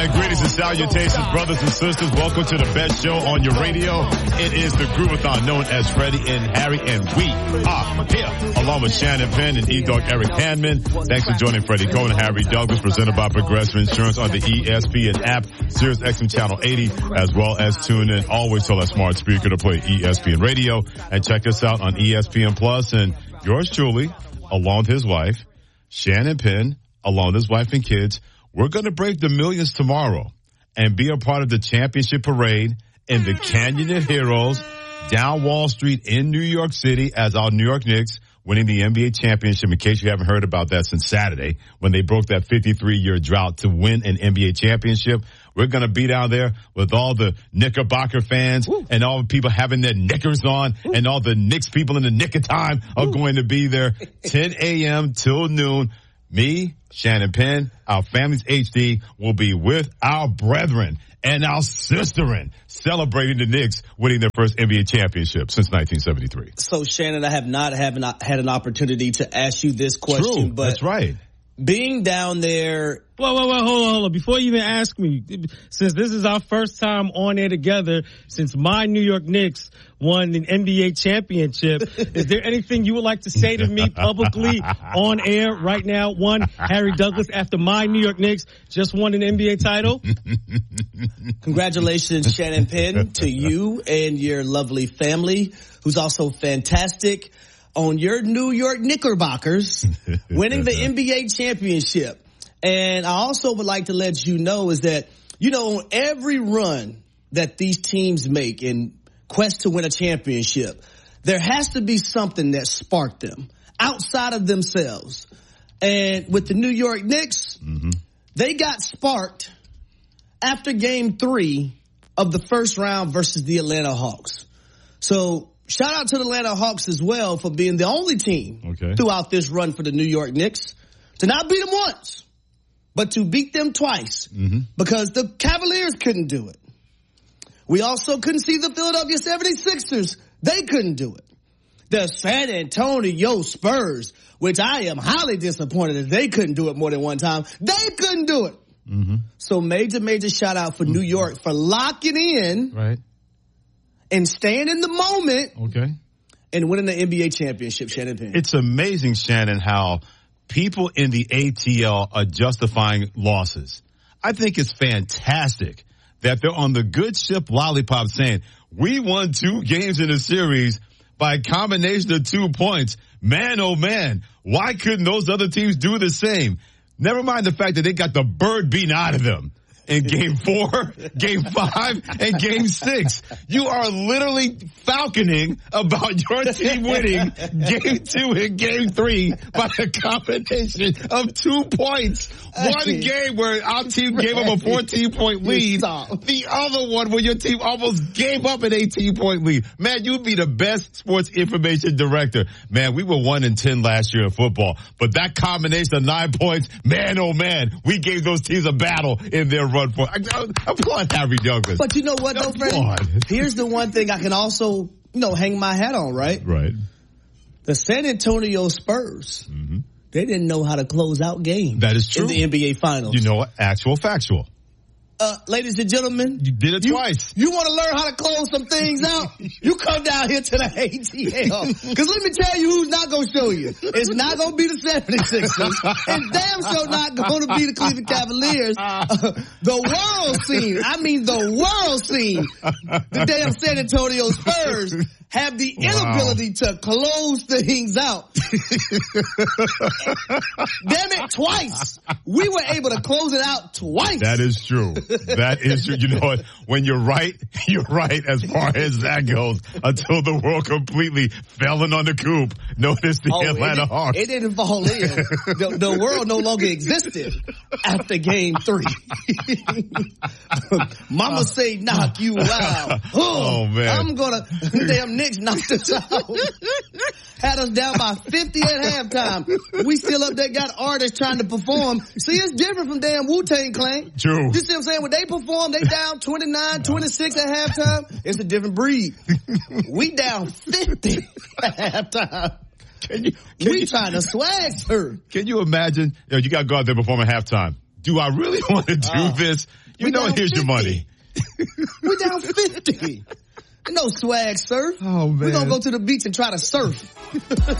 And greetings and salutations, brothers and sisters. Welcome to the best show on your radio. It is the Groovathon, known as Freddie and Harry, and we are here along with Shannon Penn and E-Dog Eric Handman. Thanks for joining Freddie Cohen and Harry Douglas, presented by Progressive Insurance on the ESPN app, Sirius XM Channel 80, as well as tune in. Always tell that smart speaker to play ESPN Radio, and check us out on ESPN Plus. And yours truly, along with his wife, Shannon Penn, along with his wife and kids. We're going to break the millions tomorrow and be a part of the championship parade in the Canyon of Heroes down Wall Street in New York City as our New York Knicks winning the NBA championship, in case you haven't heard about that since Saturday when they broke that 53-year drought to win an NBA championship. We're going to be down there with all the Knickerbocker fans and all the people having their knickers on, and all the Knicks people in the nick of time are going to be there 10 a.m. till noon. Me, Shannon Penn, our family's HD will be with our brethren and our sisterin celebrating the Knicks winning their first NBA championship since 1973. So, Shannon, I have not had an opportunity to ask you this question. True, but that's right. Being down there... Whoa, hold on. Before you even ask me, since this is our first time on air together, since my New York Knicks won an NBA championship, is there anything you would like to say to me publicly on air right now? One, Harry Douglas, after my New York Knicks just won an NBA title. Congratulations, Shannon Penn, to you and your lovely family, who's also fantastic on your New York Knickerbockers winning the NBA championship. And I also would like to let you know is that, on every run that these teams make in quest to win a championship, there has to be something that sparked them outside of themselves. And with the New York Knicks, they got sparked after game 3 of the first round versus the Atlanta Hawks. So shout out to the Atlanta Hawks as well for being the only team throughout this run for the New York Knicks to not beat them once, but to beat them twice, because the Cavaliers couldn't do it. We also couldn't see the Philadelphia 76ers. They couldn't do it. The San Antonio Spurs, which I am highly disappointed that they couldn't do it more than one time, they couldn't do it. So major shout out for New York for locking in and staying in the moment and winning the NBA championship, Shannon Penn. It's amazing, Shannon, how people in the ATL are justifying losses. I think it's fantastic that they're on the good ship Lollipop saying, we won 2 games in a series by a combination of 2 points. Man, oh man, why couldn't those other teams do the same? Never mind the fact that they got the bird beaten out of them in game 4, game 5, and game 6. You are literally falconing about your team winning game 2 and game 3 by a combination of 2 points. One game where our team gave up a 14-point lead. The other one where your team almost gave up an 18-point lead. Man, you'd be the best sports information director. Man, we were 1-10 last year in football, but that combination of 9 points, man, oh man, we gave those teams a battle in their run for. Applaud Harry Douglas. But you know what, though, Freddie? Here's the one thing I can also, hang my hat on, right? Right. The San Antonio Spurs, they didn't know how to close out games. That is true. In the NBA Finals. You know what? Actual factual. Ladies and gentlemen. You did it twice. You want to learn how to close some things out? You come down here to the ATL. Because let me tell you who's not going to show you. It's not going to be the 76ers. It's damn sure not going to be the Cleveland Cavaliers. The world scene. I mean the world scene. The damn San Antonio Spurs have the inability to close things out. Damn it, twice. We were able to close it out twice. That is true. That is true. You know what? When you're right as far as that goes, until the world completely fell in on the coop. Notice the Atlanta Hawks. It didn't fall in. The world no longer existed after game 3. Mama say knock you out. Oh man. I'm gonna, damn Knicks knocked us out. Had us down by 50 at halftime. We still up there got artists trying to perform. See, it's different from damn Wu-Tang Clan. True. You see what I'm saying? When they perform, they down 29, 26 at halftime. It's a different breed. We down 50 at halftime. We trying to swag, sir. Can you imagine? You got to go out there perform at halftime. Do I really want to do this? You know, here's 50. Your money. We're down 50. No swag surf. Oh, man. We're going to go to the beach and try to surf.